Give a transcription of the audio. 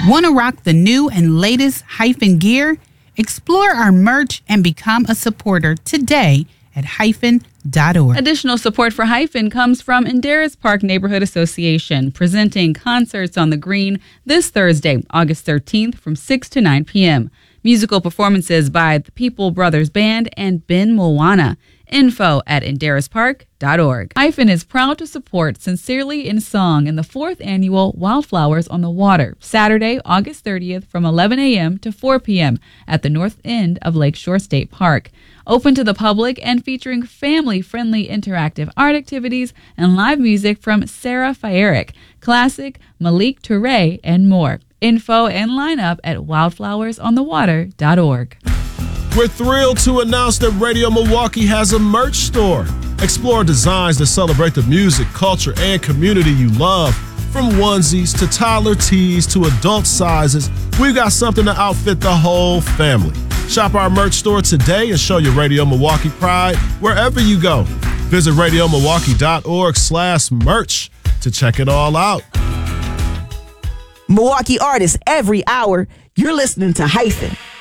Want to rock the new and latest Hyphen gear? Explore our merch and become a supporter today at hyphen.org. Additional support for Hyphen comes from Indara's Park Neighborhood Association, presenting Concerts on the Green this Thursday, August 13th from 6 to 9 p.m. Musical performances by the People Brothers Band and Ben Mulwana. Info at indaraspark.org. Hyphen is proud to support Sincerely in Song in the 4th annual Wildflowers on the Water, Saturday, August 30th from 11 a.m. to 4 p.m. at the north end of Lakeshore State Park. Open to the public and featuring family-friendly interactive art activities and live music from Sarah Fierik, Classic, Malik Touré, and more. Info and lineup at wildflowersonthewater.org. We're thrilled to announce that Radio Milwaukee has a merch store. Explore designs that celebrate the music, culture, and community you love. From onesies to toddler tees to adult sizes, we've got something to outfit the whole family. Shop our merch store today and show your Radio Milwaukee pride wherever you go. Visit radiomilwaukee.org/merch to check it all out. Milwaukee artists every hour. You're listening to Hyphen.